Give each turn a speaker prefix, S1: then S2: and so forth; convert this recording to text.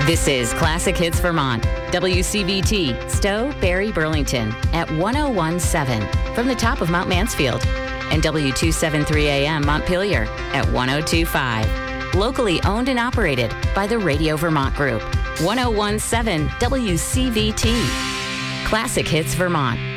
S1: This is Classic Hits Vermont, WCVT, Stowe, Barrie, Burlington at 1017 from the top of Mount Mansfield, and W273 AM Montpelier at 1025. Locally owned and operated by the Radio Vermont Group. 1017 WCVT. Classic Hits Vermont.